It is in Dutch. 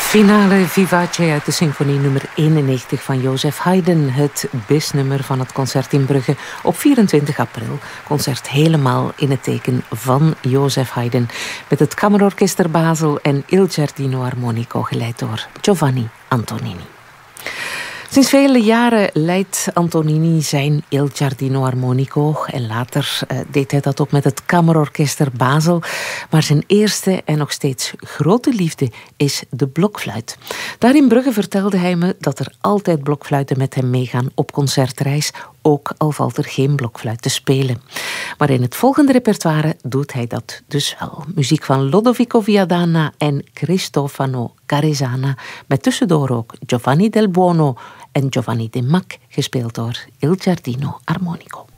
Finale Vivace uit de symfonie nummer 91 van Joseph Haydn. Het bisnummer van het concert in Brugge op 24 april. Concert helemaal in het teken van Joseph Haydn. Met het Kammerorkester Basel en Il Giardino Armonico geleid door Giovanni Antonini. Sinds vele jaren leidt Antonini zijn Il Giardino Armonico en later deed hij dat ook met het Kammerorkester Basel. Maar zijn eerste en nog steeds grote liefde is de blokfluit. Daar in Brugge vertelde hij me dat er altijd blokfluiten met hem meegaan op concertreis, ook al valt er geen blokfluit te spelen. Maar in het volgende repertoire doet hij dat dus wel. Muziek van Lodovico Viadana en Cristofano Caresana, met tussendoor ook Giovanni Del Buono en Giovanni De Mac, gespeeld door Il Giardino Armonico.